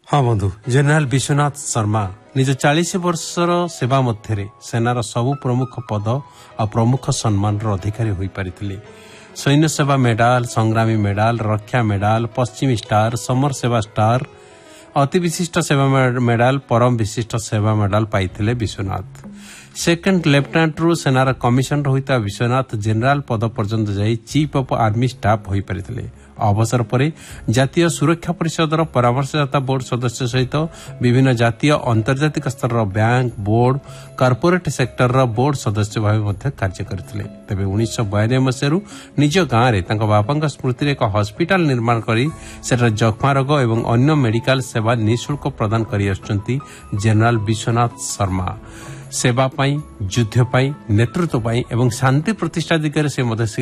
हाँ बंधु जेनेराल विश्वनाथ शर्मा निज 40 वर्षर सेवा मध्य सेनार सबु प्रमुख पद और प्रमुख सम्मान अधिकारी हो पारिथिले। सैन्य सेवा मेडाल, संग्रामी मेडाल, रक्षा मेडाल, पश्चिमी स्टार, समर सेवा स्टार, अति विशिष्ट सेवा मेडाल, परम विशिष्ट सेवा मेडाल पाइथिले विश्वनाथ। सेकेंड लेफ्टिनेंट रु सेनार कमिशनर होता विश्वनाथ जेनेराल पद पर्यंत जाई चीफ ऑफ आर्मी स्टाफ हो पारिथिले। अवसर पर जातीय सुरक्षा परिषदर परामर्शदाता बोर्ड सदस्य सहित विभिन्न जातीय अंतर्जातिक स्तर bank board corporate sector board सदस्य भाव कार्य करथिले। तेबे 1992 मसीह निज गाँव में बापा स्मृति एक हॉस्पिटल निर्माण करी सेठार जख्मा रोग एवं अन्य मेडिकल सेवा निःशुल्क प्रदान करि आछंती जेनेराल विश्वनाथ शर्मा। सेवा पाई, युद्ध पाई, नेतृत्व पाई एवं शांति प्रतिष्ठा दिगरे से